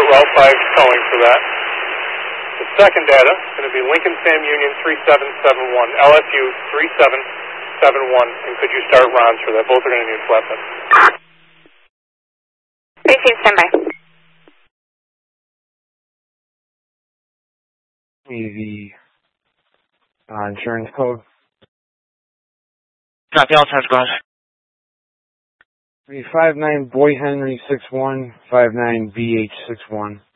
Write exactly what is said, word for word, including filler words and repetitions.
Route five towing for that. The second data is going to be Lincoln Sam Union three seven seven one, L S U three seven seven one, and could you start Ron's for that? Both are going to need flatbed. Received, standby. The uh, insurance code. Copy, all times, go ahead. five nine Boy Henry six one, five nine B H six one.